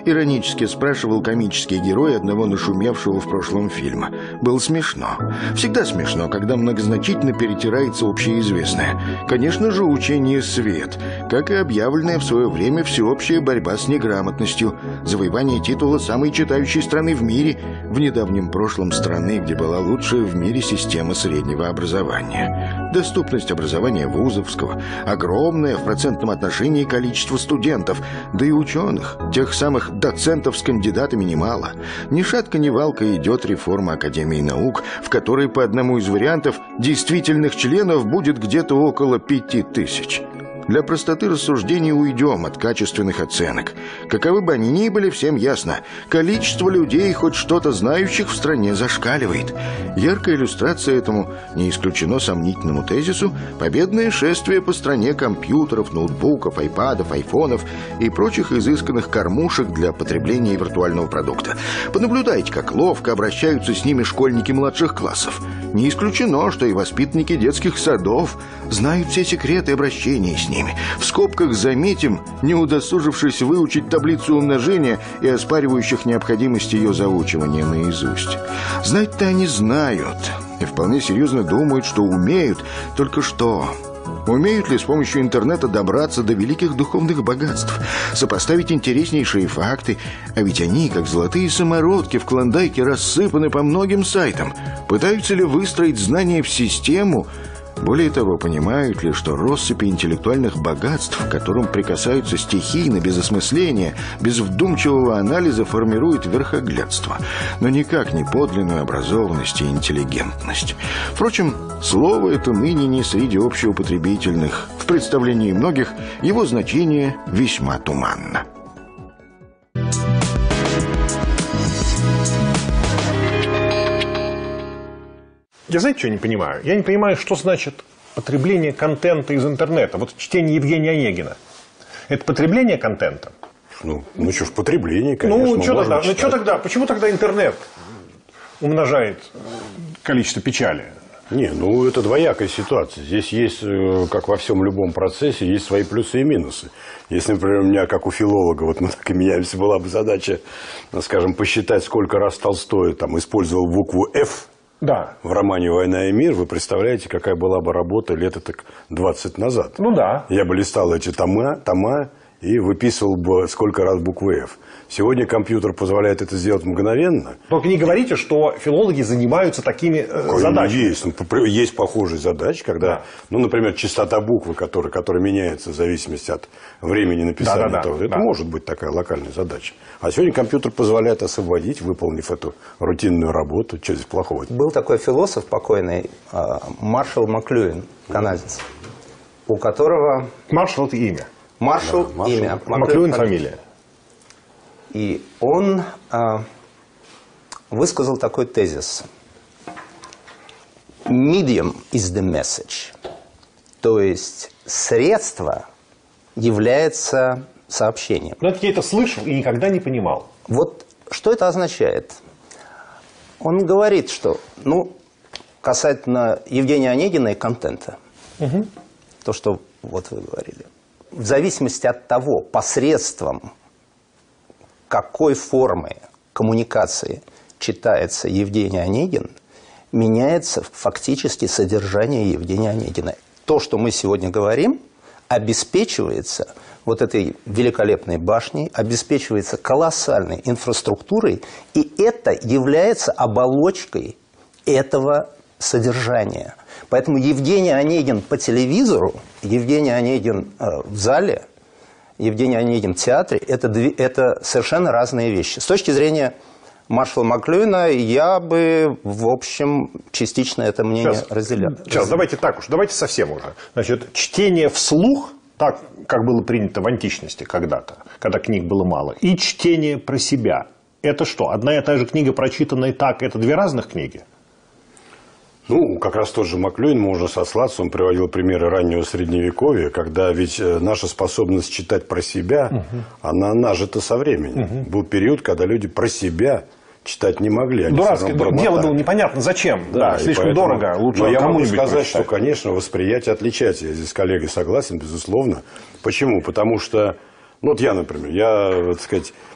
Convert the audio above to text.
Иронически спрашивал комический герой одного нашумевшего в прошлом фильма. Было смешно. Всегда смешно, когда многозначительно перетирается общеизвестное. Конечно же, учение свет, как и объявленная в свое время всеобщая борьба с неграмотностью, завоевание титула самой читающей страны в мире, в недавнем прошлом страны, где была лучшая в мире система среднего образования. Доступность образования вузовского, огромное в процентном отношении количество студентов, да и ученых, тех самых доцентов с кандидатами немало. Ни шатка, ни валка идет реформа Академии наук, в которой по одному из вариантов действительных членов будет где-то около 5000. Для простоты рассуждений уйдем от качественных оценок. Каковы бы они ни были, всем ясно. Количество людей, хоть что-то знающих, в стране зашкаливает. Яркая иллюстрация этому, не исключено сомнительному тезису, победное шествие по стране компьютеров, ноутбуков, айпадов, айфонов и прочих изысканных кормушек для потребления виртуального продукта. Понаблюдайте, как ловко обращаются с ними школьники младших классов. Не исключено, что и воспитанники детских садов знают все секреты обращения с ними. В скобках заметим, не удосужившись выучить таблицу умножения и оспаривающих необходимость ее заучивания наизусть. Знать-то они знают и вполне серьезно думают, что умеют, только что... Умеют ли с помощью интернета добраться до великих духовных богатств, сопоставить интереснейшие факты? А ведь они, как золотые самородки в Клондайке, рассыпаны по многим сайтам. Пытаются ли выстроить знания в систему? Более того, понимают ли, что россыпи интеллектуальных богатств, к которым прикасаются стихийно, без осмысления, без вдумчивого анализа, формирует верхоглядство, но никак не подлинную образованность и интеллигентность. Впрочем, слово это ныне не среди общеупотребительных. В представлении многих его значение весьма туманно. Я, знаете, что не понимаю? Я не понимаю, что значит потребление контента из интернета. Вот чтение Евгения Онегина. Это потребление контента? Ну что ж, потребление, конечно. Ну, что тогда? Почему тогда интернет умножает количество печали? Не, ну это двоякая ситуация. Здесь есть, как во всем любом процессе, есть свои плюсы и минусы. Если, например, у меня, как у филолога, вот мы так и меняемся, была бы задача, скажем, посчитать, сколько раз Толстой там использовал букву «Ф», да, в романе «Война и мир», вы представляете, какая была бы работа лет так 20 назад. Ну да. Я бы листал эти тома и выписывал бы сколько раз буквы «Ф». Сегодня компьютер позволяет это сделать мгновенно. Только не говорите, что филологи занимаются такими задачами. Есть похожие задачи, когда, ну, например, частота буквы, которая меняется в зависимости от времени написания. Это может быть такая локальная задача. А сегодня компьютер позволяет освободить, выполнив эту рутинную работу. Что здесь плохого? Был такой философ покойный, Маршал Маклюин, канадец, у которого... Маршал – это имя. Маршал – имя. Маклюин – фамилия. И он высказал такой тезис. Medium is the message. То есть средство является сообщением. Но это я это слышал и никогда не понимал. Вот что это означает? Он говорит, что, касательно Евгения Онегина и контента, то, что вот вы говорили, в зависимости от того, посредством какой формы коммуникации читается Евгений Онегин, меняется фактически содержание Евгения Онегина. То, что мы сегодня говорим, обеспечивается вот этой великолепной башней, обеспечивается колоссальной инфраструктурой, и это является оболочкой этого содержания. Поэтому Евгений Онегин по телевизору, Евгений Онегин в зале, Евгений Онегин в театре – это совершенно разные вещи. С точки зрения маршала Маклюина я бы, в общем, частично это мнение разделял. Сейчас, давайте совсем уже. Значит, чтение вслух, так, как было принято в античности когда-то, когда книг было мало, и чтение про себя. Это что, одна и та же книга, прочитанная так, это две разных книги? Ну, как раз тот же Маклюин, можно сослаться, он приводил примеры раннего Средневековья, когда ведь наша способность читать про себя, она нажита со временем. Был период, когда люди про себя читать не могли. Дурацкое дело было непонятно зачем, слишком дорого, лучше но я могу сказать, прочитать. Что, конечно, восприятие отличается. Я здесь с коллегой согласен, безусловно. Почему? Потому что, вот я, например,